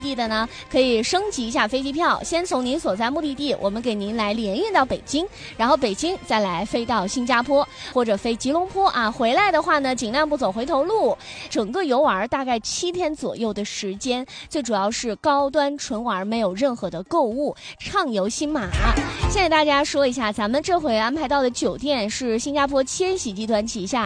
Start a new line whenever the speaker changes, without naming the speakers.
地的呢，可以升级一下飞机票，先从您所在目的地，我们给您来连运到北京，然后北京再来飞到新加坡或者飞吉隆坡啊。回来的话呢，尽量不走回头路。整个游玩大概7天左右的时间，最主要是高端纯玩，没有任何的购物，畅游新马。现在大家说一下，咱们这回安排到的酒店是新加坡千禧集团旗下